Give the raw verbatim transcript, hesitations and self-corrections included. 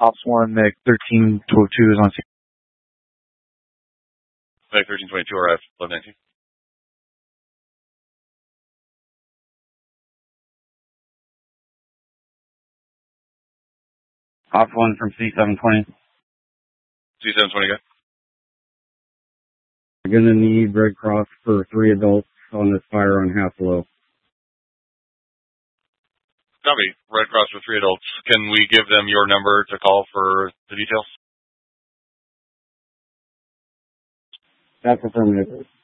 Ops one, Meg thirteen twenty-two is on scene. Meg thirteen twenty-two, R F eleven nineteen. Ops one from C seven twenty. C seven twenty, guy. We're going to need Red Cross for three adults on this fire on Hasselo. Copy. Red Cross for three adults. Can we give them your number to call for the details? That's affirmative.